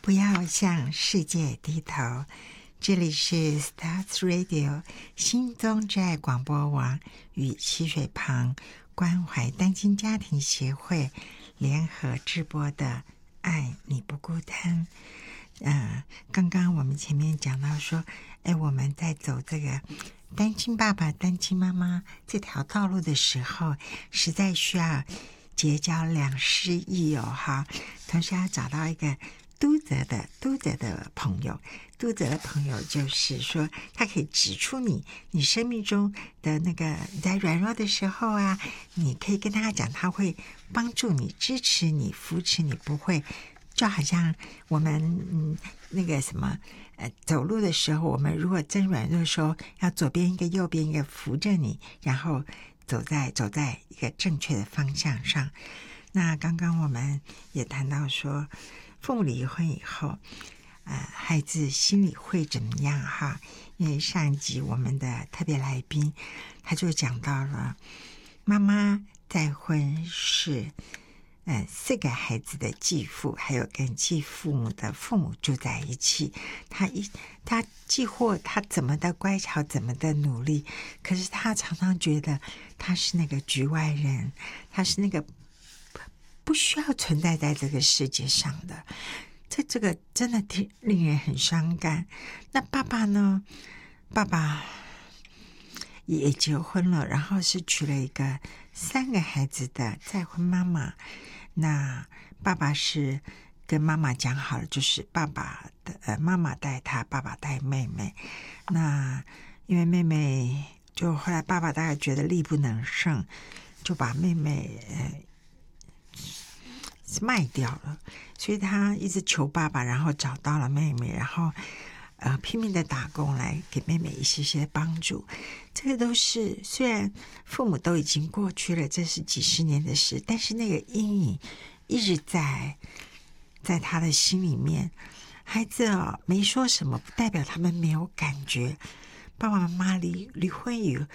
不要向世界低头。这里是 Stars Radio 心中之爱广播网与溪水旁关怀单亲家庭协会联合直播的爱你不孤单。刚刚我们前面讲到说，我们在走这个单亲爸爸单亲妈妈这条道路的时候，实在需要结交良师益友哈，同时要找到一个督责的朋友。督责的朋友就是说，他可以指出你生命中的那个你在软弱的时候啊，你可以跟他讲，他会帮助你、支持你、扶持你，不会就好像我们那个什么走路的时候，我们如果真软弱的时候，要左边一个右边一个扶着你，然后走在一个正确的方向上。那刚刚我们也谈到说，父母离婚以后孩子心里会怎么样哈？因为上一集我们的特别来宾他就讲到了，妈妈再婚是4个孩子的继父，还有跟继父母的父母住在一起。他几乎他怎么的乖巧，怎么的努力，可是他常常觉得他是那个局外人，他是那个不需要存在在这个世界上的。这个真的令人很伤感。那爸爸呢？爸爸也结婚了，然后是娶了一个3个孩子的再婚妈妈。那爸爸是跟妈妈讲好了，就是妈妈带他，爸爸带妹妹。那因为妹妹就后来爸爸大概觉得力不能胜，就把妹妹卖掉了，所以他一直求爸爸，然后找到了妹妹，然后拼命的打工来给妹妹一些帮助。这个都是虽然父母都已经过去了，这是几十年的事，但是那个阴影一直在他的心里面。孩子没说什么，不代表他们没有感觉。爸爸妈妈离婚